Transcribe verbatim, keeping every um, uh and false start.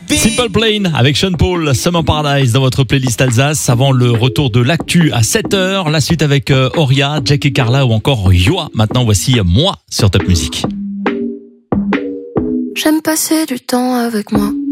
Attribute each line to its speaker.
Speaker 1: Simple Plan avec Sean Paul, Summer Paradise dans votre playlist Alsace. Avant le retour de l'actu à sept heures, la suite avec euh, Oria, Jack et Carla ou encore Yoa. Maintenant, voici Moi sur Top Music.
Speaker 2: J'aime passer du temps avec moi.